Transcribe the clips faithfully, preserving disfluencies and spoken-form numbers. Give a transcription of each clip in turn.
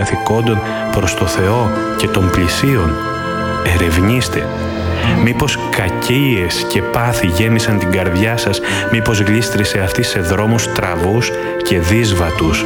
καθηκόντων προς το Θεό και των πλησίων? Ερευνήστε. Μήπως κακίες και πάθη γέμισαν την καρδιά σας? Μήπως γλίστρισε αυτή σε δρόμους τραβούς και δύσβατους?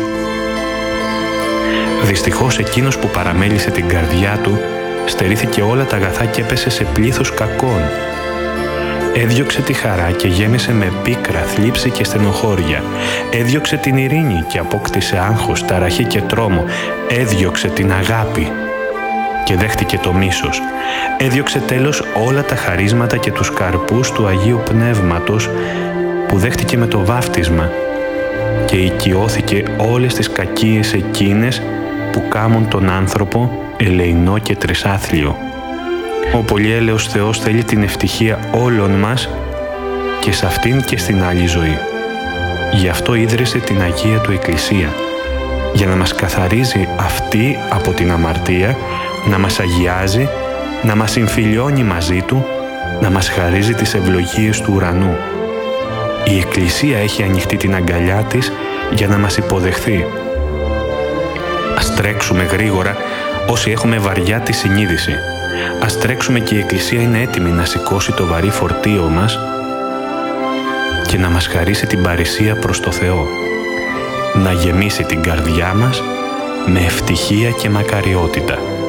Δυστυχώς εκείνος που παραμέλησε την καρδιά του στερήθηκε όλα τα αγαθά και έπεσε σε πλήθος κακών. Έδιωξε τη χαρά και γέμισε με πίκρα, θλίψη και στενοχώρια. Έδιωξε την ειρήνη και απόκτησε άγχος, ταραχή και τρόμο. Έδιωξε την αγάπη και δέχτηκε το μίσος. Έδιωξε τέλος όλα τα χαρίσματα και τους καρπούς του Αγίου Πνεύματος που δέχτηκε με το βάφτισμα και οικειώθηκε όλες τις κακίες εκείνες που κάμουν τον άνθρωπο ελεεινό και τρισάθλιο. Ο πολυέλεος Θεός θέλει την ευτυχία όλων μας και σε αυτήν και στην άλλη ζωή. Γι' αυτό ίδρυσε την Αγία Του Εκκλησία, για να μας καθαρίζει αυτή από την αμαρτία, να μας αγιάζει, να μας συμφιλιώνει μαζί Του, να μας χαρίζει τις ευλογίες του ουρανού. Η Εκκλησία έχει ανοιχτεί την αγκαλιά της για να μας υποδεχθεί. Ας τρέξουμε γρήγορα όσοι έχουμε βαριά τη συνείδηση. Ας τρέξουμε και η Εκκλησία είναι έτοιμη να σηκώσει το βαρύ φορτίο μας και να μας χαρίσει την παρησία προς το Θεό, να γεμίσει την καρδιά μας με ευτυχία και μακαριότητα.